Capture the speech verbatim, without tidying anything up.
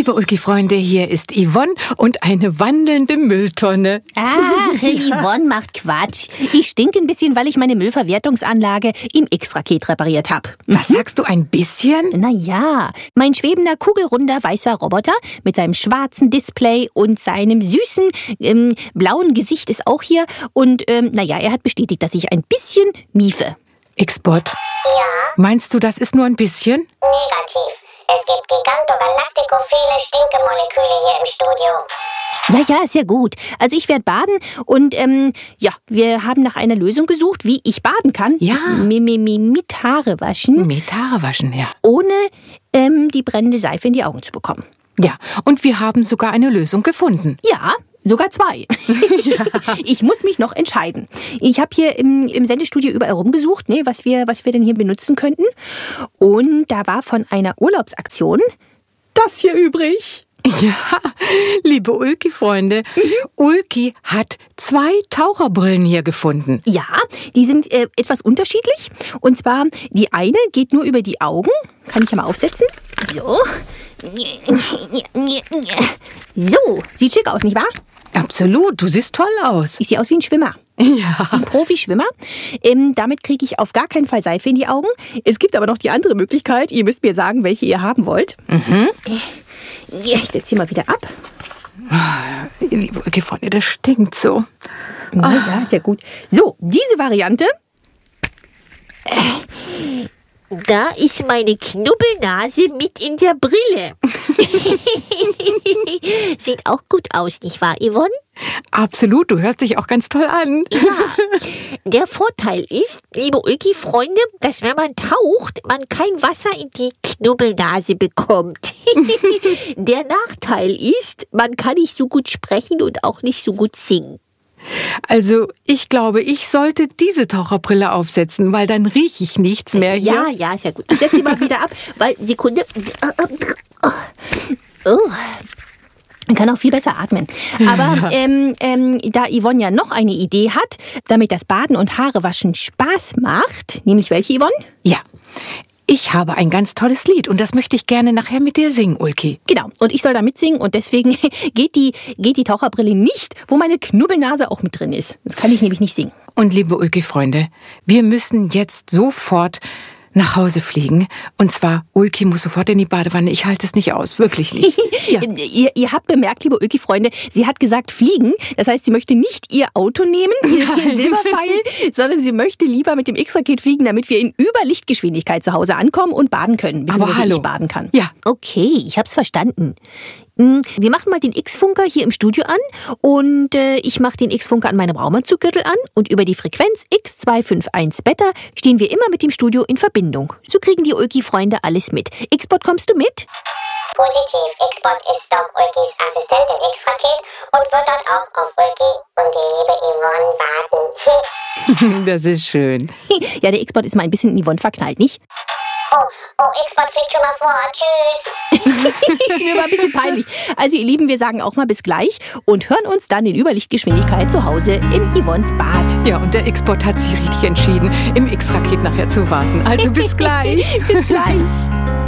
Liebe Ulki-Freunde, hier ist Yvonne und eine wandelnde Mülltonne. Ach, Yvonne macht Quatsch. Ich stinke ein bisschen, weil ich meine Müllverwertungsanlage im X-Raket repariert habe. Was sagst du, ein bisschen? Na ja, mein schwebender, kugelrunder, weißer Roboter mit seinem schwarzen Display und seinem süßen, ähm, blauen Gesicht ist auch hier. Und ähm, naja, er hat bestätigt, dass ich ein bisschen miefe. X-Bot. Ja? Meinst du, das ist nur ein bisschen? Negativ. Es gibt gigantogalakticophile Stinkemoleküle hier im Studio. Ja, ja, ist ja gut. Also ich werde baden und ähm, ja, wir haben nach einer Lösung gesucht, wie ich baden kann. Ja. Mi, mi, mi, mit Haare waschen. Mit Haare waschen, ja. Ohne ähm, die brennende Seife in die Augen zu bekommen. Ja, und wir haben sogar eine Lösung gefunden. Ja, sogar zwei. Ja. Ich muss mich noch entscheiden. Ich habe hier im, im Sendestudio überall rumgesucht, ne, was wir, was wir denn hier benutzen könnten. Und da war von einer Urlaubsaktion das hier übrig. Ja, liebe Ulki-Freunde, mhm. Ulki hat zwei Taucherbrillen hier gefunden. Ja, die sind äh, etwas unterschiedlich. Und zwar, die eine geht nur über die Augen. Kann ich ja mal aufsetzen. So. So, sieht schick aus, nicht wahr? Absolut, du siehst toll aus. Ich sehe aus wie ein Schwimmer. Ja. Ein Profischwimmer. Ähm, damit kriege ich auf gar keinen Fall Seife in die Augen. Es gibt aber noch die andere Möglichkeit. Ihr müsst mir sagen, welche ihr haben wollt. Mhm. Ich setze sie mal wieder ab. Oh, ihr liebe Ulki-Freunde, das stinkt so. Na ja, sehr gut. So, diese Variante. Da ist meine Knubbelnase mit in der Brille. Sieht auch gut aus, nicht wahr, Yvonne? Absolut, du hörst dich auch ganz toll an. Ja, der Vorteil ist, liebe Ulki-Freunde, dass wenn man taucht, man kein Wasser in die Knubbelnase bekommt. Der Nachteil ist, man kann nicht so gut sprechen und auch nicht so gut singen. Also, ich glaube, ich sollte diese Taucherbrille aufsetzen, weil dann rieche ich nichts mehr hier. Ja, ja, ist ja gut. Ich setze sie mal wieder ab, weil, Sekunde. Oh. Man kann auch viel besser atmen. Aber ja. ähm, ähm, da Yvonne ja noch eine Idee hat, damit das Baden und Haarewaschen Spaß macht, nämlich welche, Yvonne? Ja, ich habe ein ganz tolles Lied und das möchte ich gerne nachher mit dir singen, Ulki. Genau, und ich soll da mitsingen und deswegen geht die, geht die Taucherbrille nicht, wo meine Knubbelnase auch mit drin ist. Das kann ich nämlich nicht singen. Und liebe Ulki-Freunde, wir müssen jetzt sofort nach Hause fliegen. Und zwar, Ulki muss sofort in die Badewanne. Ich halte es nicht aus, wirklich nicht. Ja. ihr, ihr habt bemerkt, liebe Ulki-Freunde, sie hat gesagt fliegen. Das heißt, sie möchte nicht ihr Auto nehmen, ihr Silberpfeil, sondern sie möchte lieber mit dem X-Raket fliegen, damit wir in Überlichtgeschwindigkeit zu Hause ankommen und baden können. Aber hallo. Ich baden kann. Ja. Okay, ich hab's verstanden. Wir machen mal den X-Funker hier im Studio an und äh, ich mache den X-Funker an meinem Raumanzuggürtel an und über die Frequenz X zwei fünf eins Beta stehen wir immer mit dem Studio in Verbindung. So kriegen die Ulki-Freunde alles mit. X-Bot, kommst du mit? Positiv, X-Bot ist doch Ulkis Assistent im X-Raket und wird dort auch auf Ulki und die liebe Yvonne warten. Das ist schön. Ja, der X-Bot ist mal ein bisschen in Yvonne verknallt, nicht? Oh, oh, X-Bot fliegt schon mal vor. Tschüss. Ist mir mal ein bisschen peinlich. Also ihr Lieben, wir sagen auch mal bis gleich und hören uns dann in Überlichtgeschwindigkeit zu Hause in Yvonnes Bad. Ja, und der X-Bot hat sich richtig entschieden, im X-Raket nachher zu warten. Also bis gleich. Bis gleich.